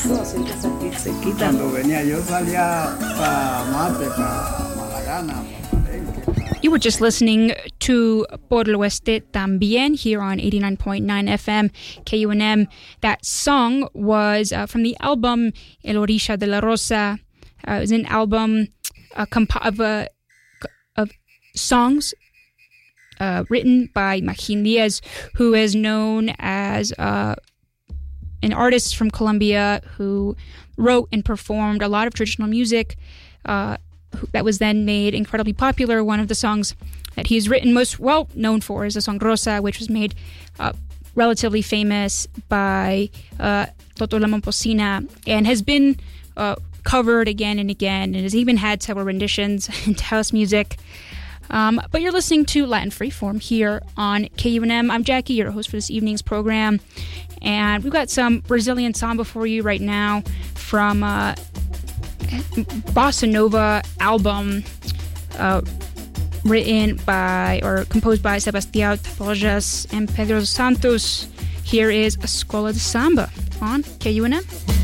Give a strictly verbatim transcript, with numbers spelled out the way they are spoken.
eso, siempre se, se quitan. Cuando venía yo salía para Mate, para Malagana, para Palenque. You were just listening to Por el Oeste También here on eighty-nine point nine F M K U N M. That song was uh, from the album El Orisha de la Rosa. Uh, it was an album uh, comp- of, uh, of songs uh, written by Magin Diaz, who is known as uh, an artist from Colombia who wrote and performed a lot of traditional music uh, that was then made incredibly popular. One of the songs that he's written most well known for is the song Rosa, which was made uh, relatively famous by uh, Toto La Momposina and has been uh, covered again and again, and has even had several renditions into house music. Um, but you're listening to Latin Freeform here on K U N M. I'm Jackie, your host for this evening's program, and we've got some Brazilian samba for you right now from uh, Bossa Nova album uh, written by or composed by Sebastião Tabojas and Pedro Santos. Here is Escola de Samba on K U N M.